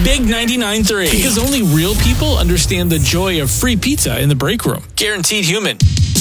Big 99.3. Because only real people understand the joy of free pizza in the break room. Guaranteed human.